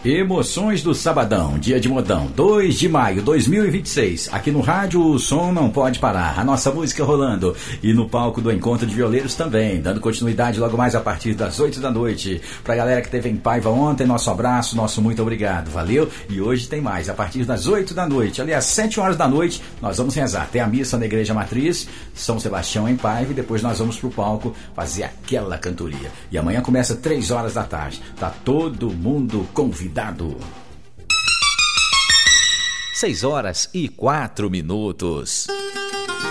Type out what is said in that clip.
Emoções do Sabadão, dia de modão, 2 de maio de 2026. Aqui no rádio o som não pode parar, a nossa música rolando. E no palco do Encontro de Violeiros também, dando continuidade logo mais a partir das 8 da noite. Pra galera que teve em Paiva ontem, nosso abraço, nosso muito obrigado, valeu? E hoje tem mais, a partir das 8 da noite, aliás, 7 horas da noite, nós vamos rezar. Tem a missa na Igreja Matriz, São Sebastião em Paiva, e depois nós vamos pro palco fazer aquela cantoria. E amanhã começa 3 horas da tarde. Tá todo mundo convidado. 6 horas e 4 minutos.